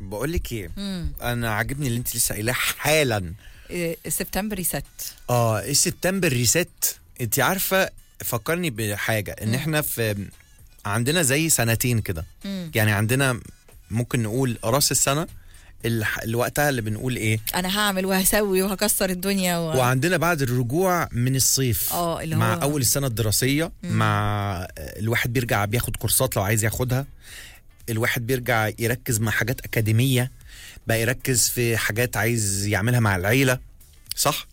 بقول لك ايه، انا عاجبني اللي انت لسه قايلاه حالا. سبتمبر ريست. السبتمبر ريست. انت عارفه فكرني بحاجه ان احنا في عندنا زي سنتين كده. يعني عندنا ممكن نقول راس السنه اللي وقتها اللي بنقول ايه، انا هعمل وهسوي وهكسر الدنيا وعندنا بعد الرجوع من الصيف اللي مع هو اول السنه الدراسيه. مع الواحد بيرجع بياخد كورسات لو عايز ياخدها، الواحد بيرجع يركز مع حاجات اكاديميه، بقى يركز في حاجات عايز يعملها مع العيله، صح؟